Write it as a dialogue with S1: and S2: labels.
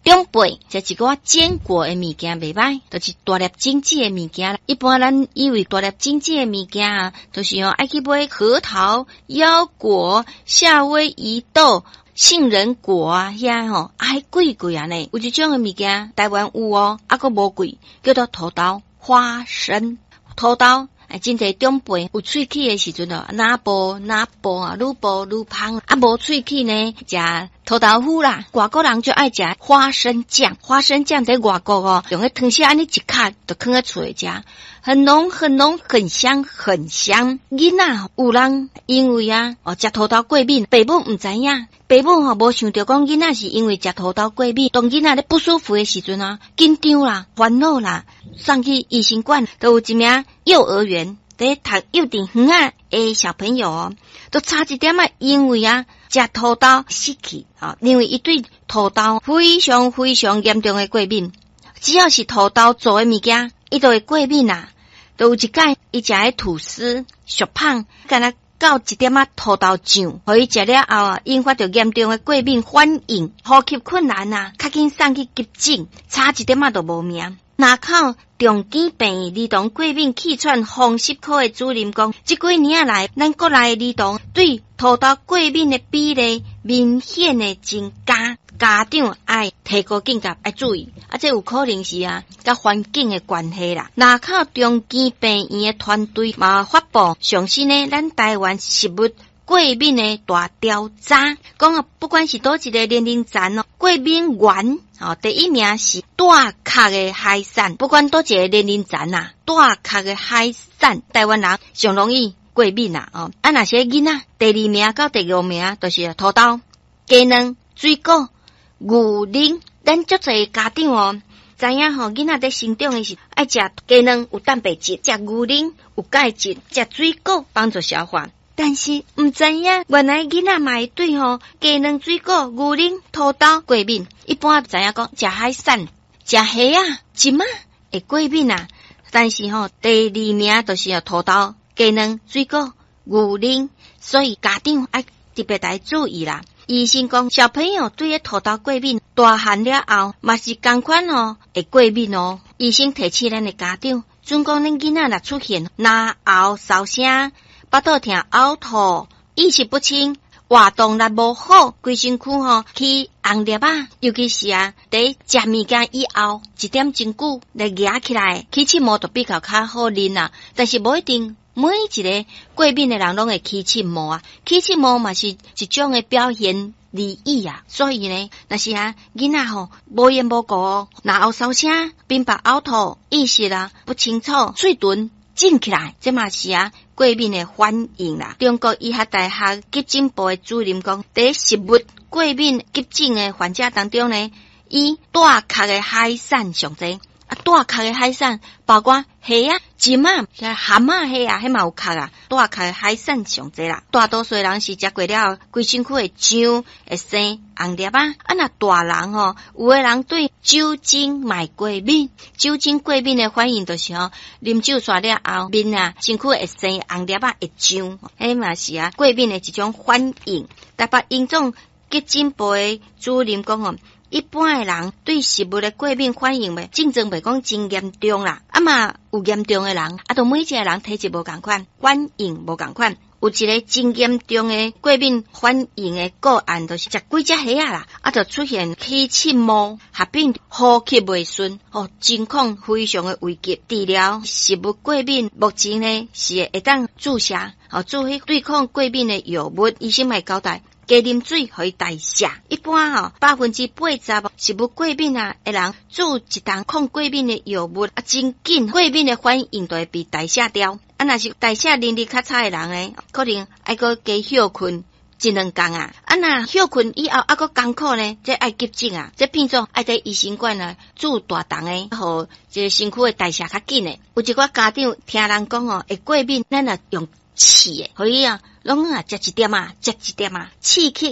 S1: 长辈食一个坚果的物件袂歹，就是大粒精致的物件。一般咱以为大粒精致的物件啊，就是爱去买核桃、腰果、夏威夷豆、杏仁果啊，遐吼还贵啊呢。有一种的物件，台湾有哦，还无贵，叫做土豆、花生、土豆。真侪长辈有喙齿的时阵哦，哪步啊，愈步愈胖。无喙齿呢，食土豆腐啦。外国人就爱食花生酱，花生酱在外国哦，用个汤匙安尼一卡就放喺嘴食，很浓很浓，很香很香。囡仔有人因为食土豆过敏，爸母唔知影。爸母无想到讲囡仔是因为食土豆过敏，当囡仔咧不舒服的时阵紧张啦、烦恼啦，送去医生馆，都有一名幼儿园在读幼稚园的小朋友都差一点因为食土豆死去因为伊对土豆非常非常严重的过敏，只要是土豆做的物件，伊都会过敏啦。都有一摆伊食的吐司、小胖，敢若到一点土豆酱，互伊食了后引发着严重的过敏反应，呼吸困难较紧送去急诊，差一点都无命。那靠重基病儿童过敏气喘风湿科的主任讲，这几年来，咱国内的儿童对土豆过敏的比例明显的增加，家长爱提高警觉，爱注意。这有可能是甲环境的关系啦。那靠中基病院的团队嘛发布上新的咱台湾食物过敏的大调查，讲不管是多一个年龄层过敏源第一名是大壳的海产，不管多一个年龄层大壳的海产，台湾人上容易过敏那些囡仔第二名到第五名都是土豆、鸡卵、水果、牛奶。咱足侪家长知影囡仔在成长的时爱食鸡卵有蛋白质，食牛奶有钙质，食水果帮助消化。但是唔知影，原来囡仔嘛会对鸡卵、水果、牛奶、土豆过敏。一般知影讲食海产、食虾金会过敏但是第二名就是土豆、鸡卵、水果、牛奶，所以家长爱特别来注意啦。医生讲，小朋友对土豆过敏，大汉了后嘛是同款会过敏医生提醒咱的家长，准讲恁囡仔若出现牙喉烧声、巴肚痛、呕吐、意识不清、活动力无好，规身躯起红粒尤其是在食物件以后一点钟久来压起来，起气毛就比较好啉但是无一定。每一个过敏的人拢会起气毛起气毛嘛是一种的表现利益所以呢，若是囡仔无言无故牙喉烧声、鬓白呕吐、意识不清楚、嘴唇肿起来，这嘛是过敏的反应啦。中国医学大学急诊部的主任讲，在食物过敏急诊的患者当中呢，以大壳的海产上侪。大壳的海产包括虾金蛤蚶虾迄嘛有壳大壳的海产上侪啦。大多数人是食过了规身躯会痒会生红粒那大人有的人对酒精嘛过敏，酒精过敏的反应就是啉酒煞了后面身躯会生红粒会痒，迄嘛是过敏的一种反应。台北荣总急诊部的主任讲一般的人对食物的过敏反应症状袂讲真严重啦，嘛有严重的人都每一个人体质无同款，反应无同款。有一个真严重的过敏反应的个案，就是食几只虾啦，就出现起气毛，合并呼吸袂顺，情况非常的危急。治疗食物过敏，目前呢是会当注射，注迄对抗过敏的药物，医生会交代。加啉水可以代谢，一般80%食物过敏的人注一档抗过敏的药物真紧过敏的反应就会被代谢掉。若是代谢能力较差的人呢，可能还阁加休困一两天若休困以后还阁艰苦呢，这爱急诊这变作爱在医生馆注大档的，互这身躯的代谢较紧的。有一寡家长听人讲会过敏，咱用试的，可以拢食一点刺激